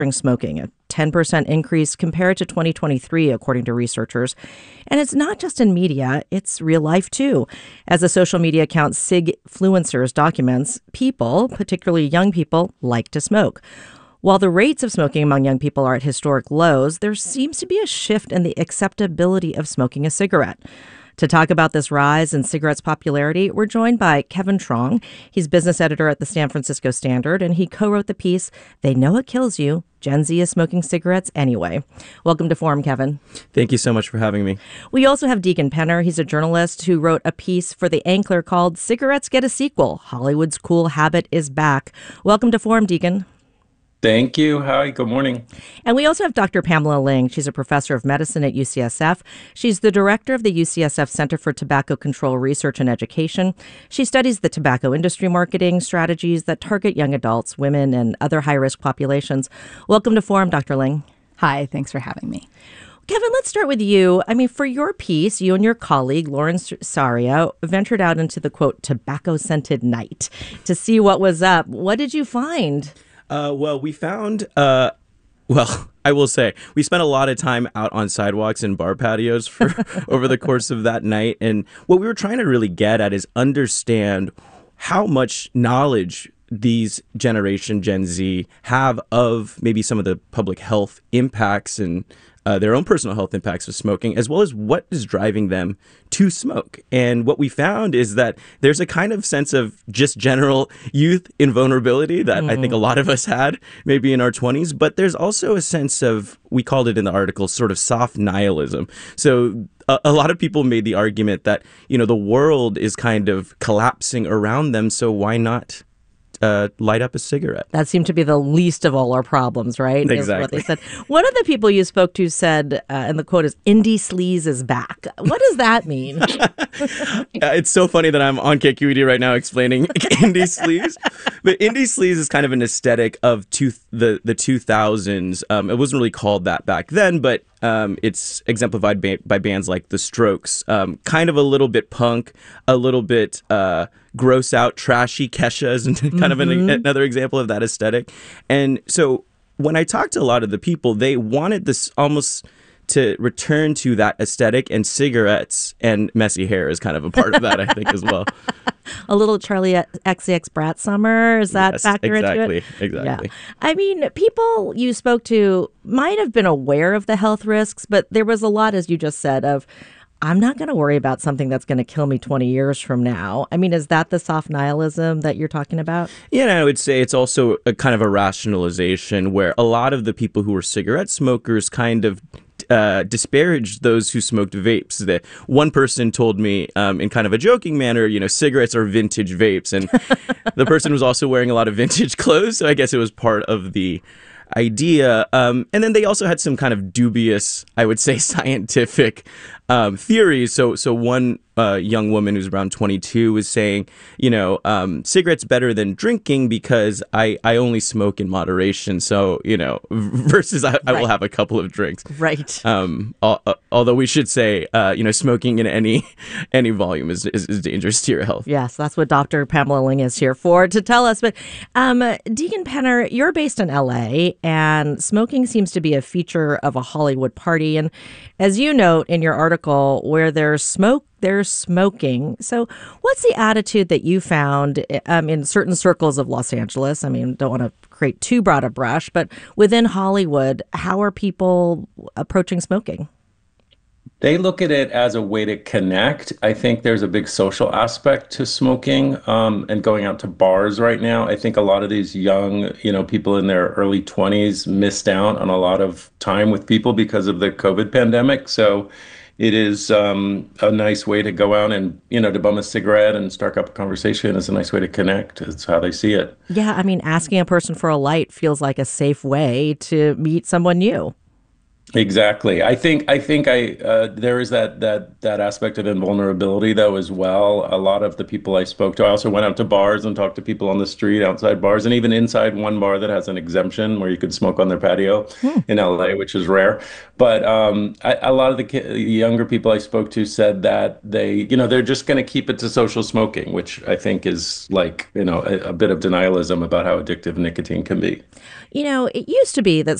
smoking, a 10% increase compared to 2023, according to researchers. And it's not just in media, it's real life too. As the social media account Sigfluencers documents, people, particularly young people, like to smoke. While the rates of smoking among young people are at historic lows, there seems to be a shift in the acceptability of smoking a cigarette. To talk about this rise in cigarettes' popularity, we're joined by Kevin Truong. He's business editor at the San Francisco Standard, and he co-wrote the piece, They Know It Kills You, Gen Z is Smoking Cigarettes Anyway. Welcome to Forum, Kevin. Thank you so much for having me. We also have Deegan Penner. He's a journalist who wrote a piece for The Ankler called Cigarettes Get a Sequel. Hollywood's Cool Habit is Back. Welcome to Forum, Deegan. Thank you. Hi, good morning. And we also have Dr. Pamela Ling. She's a professor of medicine at UCSF. She's the director of the UCSF Center for Tobacco Control Research and Education. She studies the tobacco industry marketing strategies that target young adults, women, and other high-risk populations. Welcome to Forum, Dr. Ling. Hi, thanks for having me. Kevin, let's start with you. I mean, for your piece, you and your colleague, Lauren Saria, ventured out into the, quote, tobacco-scented night to see what was up. What did you find? We found, I will say, we spent a lot of time out on sidewalks and bar patios for over the course of that night. And what we were trying to really get at is understand how much knowledge these generation Gen Z have of maybe some of the public health impacts and their own personal health impacts of smoking, as well as what is driving them to smoke. And what we found is that there's a kind of sense of just general youth invulnerability that I think a lot of us had maybe in our 20s, but there's also a sense of, we called it in the article, sort of soft nihilism. So a lot of people made the argument that, you know, the world is kind of collapsing around them, so why not light up a cigarette? That seemed to be the least of all our problems, right? Exactly. Is what they said. One of the people you spoke to said, and the quote is, indie sleaze is back. What does that mean? It's so funny that I'm on KQED right now explaining indie sleaze. But indie sleaze is kind of an aesthetic of the 2000s. It wasn't really called that back then, but it's exemplified by bands like The Strokes. Kind of a little bit punk, a little bit gross out, trashy. Kesha is kind of another example of that aesthetic. And so when I talked to a lot of the people, they wanted this almost to return to that aesthetic, and cigarettes and messy hair is kind of a part of that, I think, as well. A little Charlie XCX Brat Summer, is that factor into it? Exactly. Yeah. I mean, people you spoke to might have been aware of the health risks, but there was a lot, as you just said, of, I'm not going to worry about something that's going to kill me 20 years from now. I mean, is that the soft nihilism that you're talking about? Yeah, and I would say it's also a kind of a rationalization where a lot of the people who were cigarette smokers kind of disparaged those who smoked vapes. That one person told me in kind of a joking manner, you know, cigarettes are vintage vapes. And the person was also wearing a lot of vintage clothes. So I guess it was part of the idea. And then they also had some kind of dubious, I would say, scientific theories. So one young woman who's around 22 was saying, you know, cigarettes better than drinking because I only smoke in moderation. So, you know, versus I will have a couple of drinks. Right. Although we should say, you know, smoking in any volume is dangerous to your health. Yes, that's what Dr. Pamela Ling is here for, to tell us. But Deegan Penner, you're based in L.A., and smoking seems to be a feature of a Hollywood party. And as you note in your article, where there's smoke, there's smoking. So what's the attitude that you found in certain circles of Los Angeles? I mean, don't want to create too broad a brush, but within Hollywood, how are people approaching smoking? They look at it as a way to connect. I think there's a big social aspect to smoking and going out to bars right now. I think a lot of these young, you know, people in their early 20s missed out on a lot of time with people because of the COVID pandemic. So it is a nice way to go out and, you know, to bum a cigarette and start up a conversation. It's a nice way to connect. It's how they see it. Yeah, I mean, asking a person for a light feels like a safe way to meet someone new. Exactly. I think there is that aspect of invulnerability though as well. A lot of the people I spoke to, I also went out to bars and talked to people on the street, outside bars, and even inside one bar that has an exemption where you could smoke on their patio Hmm. in LA, which is rare. But a lot of the younger people I spoke to said that they're just going to keep it to social smoking, which I think is like, a bit of denialism about how addictive nicotine can be. It used to be that